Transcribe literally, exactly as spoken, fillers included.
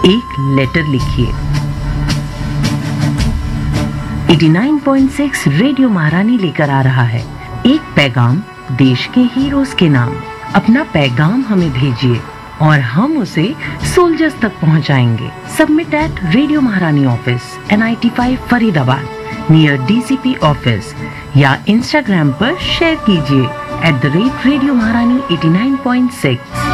एक लेटर लिखिए। नवासी पॉइंट छह रेडियो महारानी लेकर आ रहा है एक पैगाम देश के हीरोज के नाम। अपना पैगाम हमें भेजिए और हम उसे सोल्जर्स तक पहुंचाएंगे। सबमिट एट रेडियो महारानी office, N I T five Faridabad, near D C P office, या इंस्टाग्राम पर शेयर कीजिए एट द रेट रेडियो महारानी एटी नाइन पॉइंट सिक्स।